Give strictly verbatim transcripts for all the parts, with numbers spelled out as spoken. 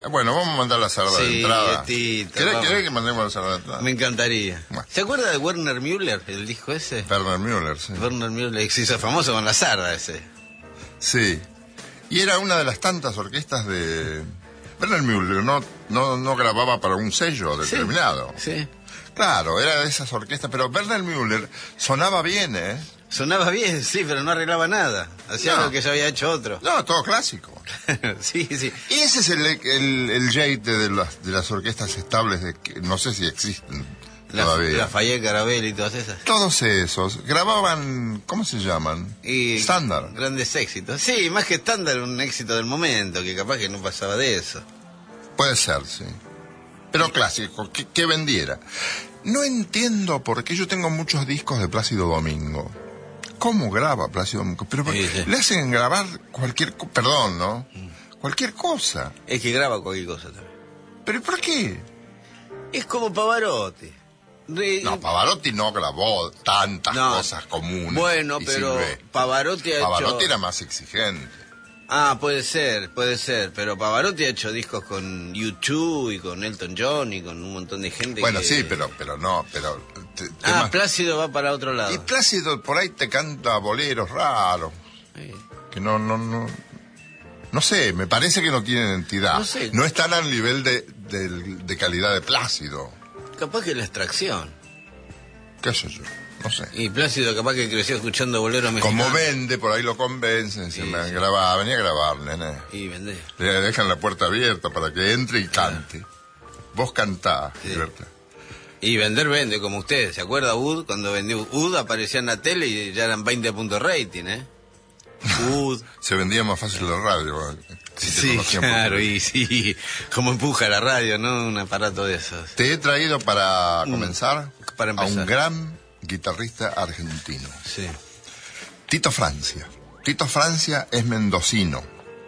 Bueno, vamos a mandar la sarda sí, de entrada. Tito, ¿Querés, ¿Querés que mandemos la sarda de entrada? Me encantaría. Bueno. ¿Se acuerda de Werner Müller, el disco ese? Werner Müller, sí. Werner Müller, se hizo famoso con la sarda ese. Sí. Y era una de las tantas orquestas de... Werner Müller no, no, no grababa para un sello determinado. Sí, sí. Claro, era de esas orquestas, pero Werner Müller sonaba bien, ¿eh? Sonaba bien, sí, pero no arreglaba nada. Hacía No. lo que ya había hecho otro. No, todo clásico. Sí, sí. Y ese es el, el, el jeite de las, de las orquestas estables, de que no sé si existen La, todavía. Lafayette, Carabel y todas esas. Todos esos grababan, ¿cómo se llaman? Y Estándar. Grandes éxitos. Sí, más que estándar, un éxito del momento, que capaz que no pasaba de eso. Puede ser, sí. Pero clásico, que, que vendiera. No entiendo por qué yo tengo muchos discos de Plácido Domingo. ¿Cómo graba Plácido Domingo? Pero Sí, sí. le hacen grabar cualquier... co- Perdón, ¿no? Cualquier cosa. Es que graba cualquier cosa también. ¿Pero por qué? Es como Pavarotti. Re- No, Pavarotti no grabó tantas No. cosas comunes. Bueno, y pero silvestres. Pavarotti ha Pavarotti hecho... era más exigente. Ah, puede ser, puede ser, pero Pavarotti ha hecho discos con U dos y con Elton John y con un montón de gente. Bueno, que... sí, pero pero no, pero... te- Ah, temas- Plácido va para otro lado. Y Plácido por ahí te canta boleros raros, Sí. que no, no, no... No sé, me parece que no tienen entidad. No sé. No están al nivel de, de, de calidad de Plácido. Capaz que la extracción. ¿Qué sé yo? No sé. Y Plácido capaz que creció escuchando bolero mexicano. Como vende, por ahí lo convencen, se Sí, me sí. graba, venía a grabar, nene. Y vendé. Le dejan la puerta abierta para que entre y cante. Vos cantás, Sí. Berta. Y vender vende, como usted. ¿Se acuerda Ud? Cuando vendió Ud aparecía en la tele y ya eran veinte puntos rating, ¿eh? Ud. Se vendía más fácil la radio. Si te Sí, conocían por claro, teléfono. y sí. Como empuja la radio, ¿no? Un aparato de esos. Te he traído para comenzar, para a empezar. un gran guitarrista argentino, Sí. Tito Francia. Tito Francia es mendocino.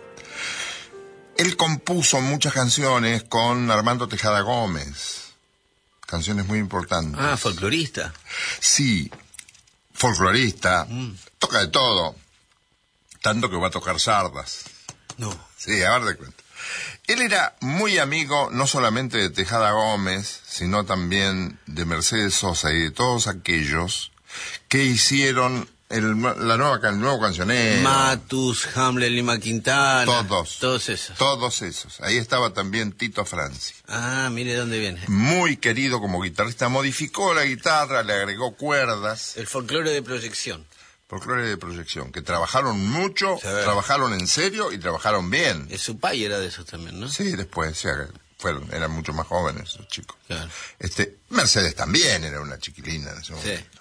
Él compuso muchas canciones con Armando Tejada Gómez, canciones muy importantes. Ah, folclorista. Sí, folclorista, Mm. toca de todo, tanto que va a tocar sardas. No. Sí, a ver de cuenta. Él era muy amigo no solamente de Tejada Gómez, sino también de Mercedes Sosa y de todos aquellos que hicieron el, la nueva, el nuevo cancionero. Matus, Hamlet, Lima Quintana. Todos. Todos esos. Todos esos. Ahí estaba también Tito Francia. Ah, mire dónde viene. Muy querido como guitarrista. Modificó la guitarra, le agregó cuerdas. El folclore de proyección. Folclore de proyección. Que trabajaron mucho, Sí. trabajaron en serio y trabajaron bien. El Supay era de esos también, ¿no? Sí, después, o sea, fueron, eran mucho más jóvenes los chicos. Claro. Este, Mercedes también era una chiquilina en ese Sí. momento.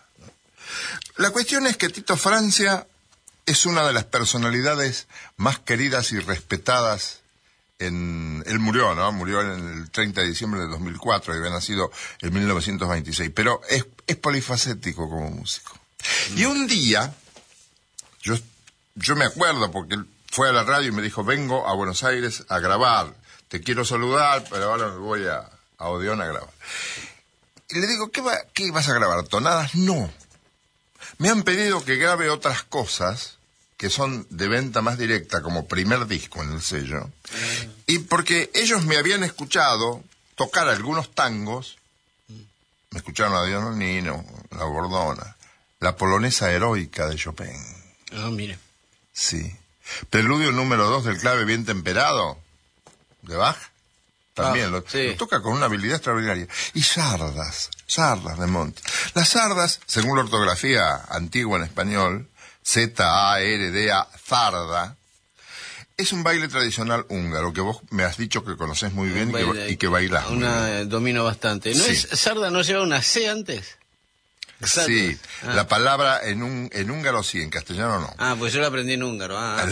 La cuestión es que Tito Francia es una de las personalidades más queridas y respetadas en... Él murió, ¿no? Murió en el treinta de diciembre de dos mil cuatro y había nacido en mil novecientos veintiséis, pero es, es polifacético como músico. Mm. Y un día, yo, yo me acuerdo porque él fue a la radio y me dijo, vengo a Buenos Aires a grabar, te quiero saludar, pero ahora me voy a, a Odeón a grabar. Y le digo, ¿qué, va, ¿qué vas a grabar? ¿Tonadas? No. Me han pedido que grabe otras cosas que son de venta más directa, como primer disco en el sello. Mm. Y porque ellos me habían escuchado tocar algunos tangos, me escucharon a Dios Nino, La Bordona, la polonesa heroica de Chopin. Ah, mire. Sí. Preludio número dos del clave bien temperado, de Bach. También Ah, lo, sí. lo toca con una habilidad extraordinaria. Y sardas, sardas de Monti. Las sardas, según la ortografía antigua en español, Z A R D A, zarda, es un baile tradicional húngaro que vos me has dicho que conocés muy bien y que, Baile- y que bailás muy Una bien. eh, domino bastante. ¿No Sí. es Sarda no lleva una C antes? Sarda. Sí, Ah. la palabra en, un, en húngaro sí, en castellano no. Ah, pues yo la aprendí en húngaro. Ah.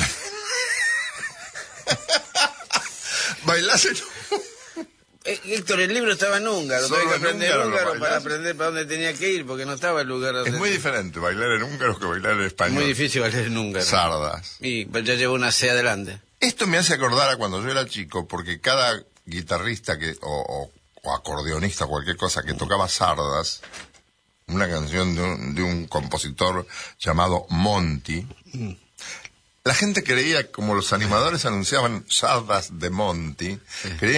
Bailás en... Eh, Héctor, el libro estaba en húngaro. Solo Tuve que en aprender húngaro lo húngaro para bailás. aprender para dónde tenía que ir, porque no estaba el lugar donde... Es muy diferente bailar en húngaro que bailar en Es español. muy difícil bailar en húngaro. Sardas. Y pues, ya llevo una C adelante. Esto me hace acordar a cuando yo era chico, porque cada guitarrista que o, o, o acordeonista, cualquier cosa que tocaba sardas, una canción de un, de un compositor llamado Monti, mm. la gente creía, como los animadores anunciaban sardas de Monti, creían